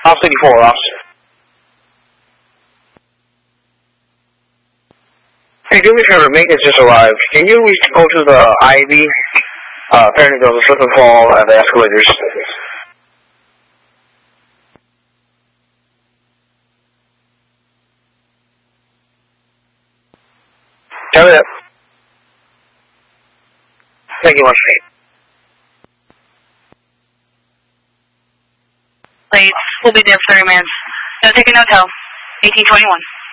Off 34, officer. Hey, do me a favor, maintenance just arrived. Can you go to the IAB? Apparently there was a slip and fall at the escalators. Tell me that. Thank you much, Nate. Late. We'll be there 30 minutes. No, take a hotel. 1821.